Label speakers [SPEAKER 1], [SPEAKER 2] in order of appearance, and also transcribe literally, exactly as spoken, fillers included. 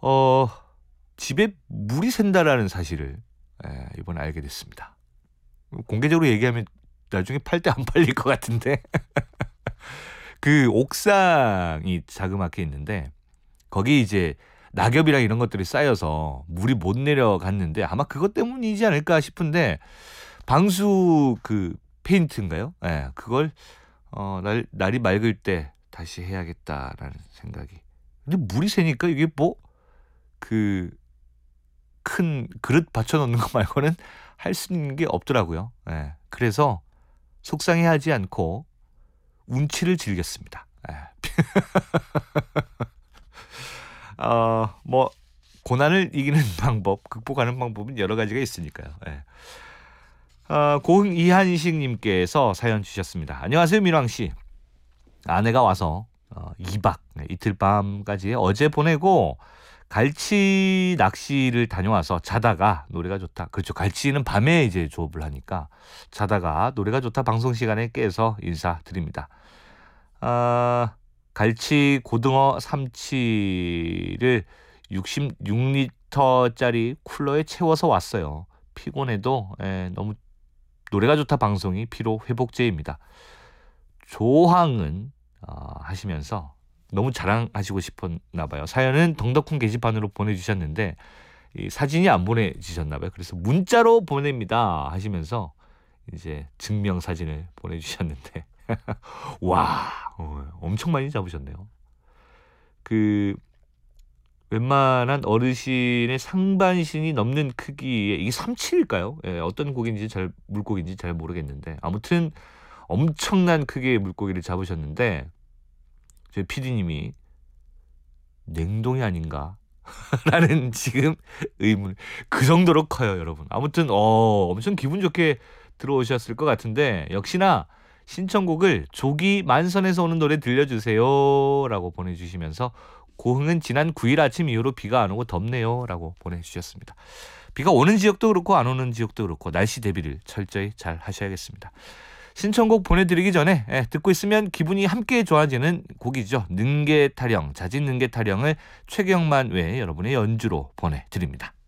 [SPEAKER 1] 어 집에 물이 샌다라는 사실을 예 이번에 알게 됐습니다. 공개적으로 얘기하면 나중에 팔 때 안 팔릴 것 같은데 그 옥상이 자그맣게 있는데 거기 이제 낙엽이랑 이런 것들이 쌓여서 물이 못 내려갔는데 아마 그것 때문이지 않을까 싶은데 방수 그 페인트인가요? 예. 그걸 어 날 날이 맑을 때 다시 해야겠다라는 생각이. 근데 물이 새니까 이게 뭐 그 큰 그릇 받쳐 놓는 거 말고는 할 수 있는 게 없더라고요. 예. 그래서 속상해하지 않고 운치를 즐겼습니다. 예. 어 뭐 고난을 이기는 방법, 극복하는 방법은 여러 가지가 있으니까요. 예. 어 고흥 이한식 님께서 사연 주셨습니다. 안녕하세요, 민왕 씨. 아내가 와서 어 이 박 네, 이틀 밤까지 어제 보내고 갈치 낚시를 다녀와서 자다가 노래가 좋다. 그렇죠. 갈치는 밤에 이제 조업을 하니까 자다가 노래가 좋다 방송 시간에 깨서 인사드립니다. 아, 갈치, 고등어, 삼치를 육십육 리터짜리 쿨러에 채워서 왔어요. 피곤해도 에, 너무 노래가 좋다 방송이 피로 회복제입니다. 조항은 어, 하시면서 너무 자랑하시고 싶었나 봐요. 사연은 덩덕훈 게시판으로 보내주셨는데 이 사진이 안 보내주셨나 봐요. 그래서 문자로 보냅니다 하시면서 이제 증명 사진을 보내주셨는데 와 어, 엄청 많이 잡으셨네요. 그 웬만한 어르신의 상반신이 넘는 크기의 이게 삼치일까요? 예, 어떤 고기인지 잘 물고기인지 잘 모르겠는데 아무튼 엄청난 크기의 물고기를 잡으셨는데 저희 피디님이 냉동이 아닌가? 라는 지금 의문. 그 정도로 커요, 여러분. 아무튼 어 엄청 기분 좋게 들어오셨을 것 같은데 역시나 신청곡을 조기 만선에서 오는 노래 들려주세요 라고 보내주시면서 고흥은 지난 구 일 아침 이후로 비가 안 오고 덥네요 라고 보내주셨습니다. 비가 오는 지역도 그렇고 안 오는 지역도 그렇고 날씨 대비를 철저히 잘 하셔야겠습니다. 신청곡 보내드리기 전에 예, 듣고 있으면 기분이 함께 좋아지는 곡이죠. 능계타령, 자진 능계타령을 최경만 외에 여러분의 연주로 보내드립니다.